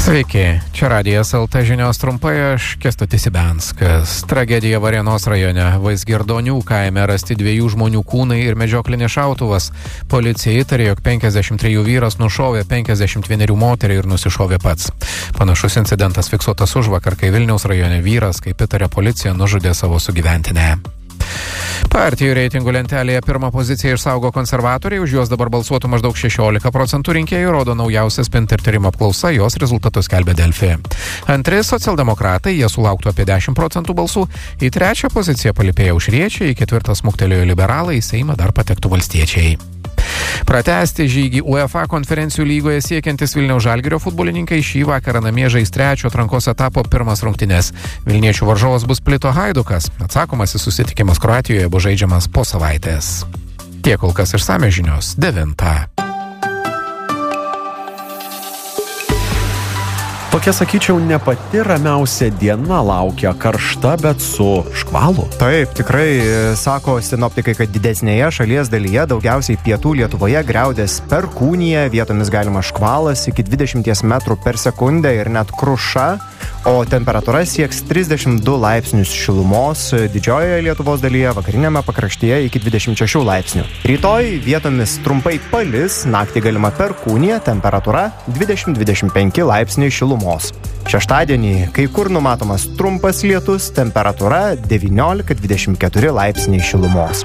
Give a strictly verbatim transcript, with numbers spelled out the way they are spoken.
Sveiki, čia Radijas L T žinios trumpai, aš Kęstutis Ibenskas. Tragedija Varėnos rajone. Vaisgirdonių kaime rasti dviejų žmonių kūnai ir medžioklinis šautuvas. Policija įtarė, jog penkiasdešimt trejų vyras nušovė penkiasdešimt vienerių moterį ir nusišovė pats. Panašus incidentas fiksuotas užvakar, kai Vilniaus rajone vyras, kaip įtarė policija, nužudė savo sugyventinę. Partijų reitingų lentelėje pirmą poziciją išsaugo konservatoriai, už juos dabar balsuotų maždaug šešiolika procentų rinkėjų, rodo naujausia Spinter tyrimo apklausa, jos rezultatus skelbia Delfi. Antri socialdemokratai, jie sulauktų apie dešimt procentų balsų, į trečią poziciją palypėjo aušriečiai, į ketvirtą smuktelėjo liberalai, į Seimą dar patektų valstiečiai. Pratęsti žygį UEFA konferencijų lygoje siekiantis Vilniaus Žalgirio futbolininkai šį vakarą namie žais trečio atrankos etapo pirmas rungtynes. Vilniečių varžovas bus Splito Haidukas. Atsakomasis susitikimas Kroatijoje bus žaidžiamas po savaitės. Tiek kol kas išsamios žinios devintą. Tokia, sakyčiau, ne pati ramiausia diena laukia, karšta, bet su škvalu. Taip, tikrai, sako sinoptikai, kad didesnėje šalies dalyje, daugiausiai pietų Lietuvoje, griaudės perkūnija, vietomis galima škvalas iki dvidešimt metrų per sekundę ir net kruša, o temperatūra sieks trisdešimt du laipsnius šilumos, didžiojoje Lietuvos dalyje, vakarinėme pakraštyje iki dvidešimt šešių laipsnių. Rytoj vietomis trumpai palis, naktį galima perkūnija, temperatūra dvidešimt dvidešimt penki laipsniai šilumos. Šeštadienį kai kur numatomas trumpas lietus, temperatūra devyniolika dvidešimt keturi laipsniai šilumos.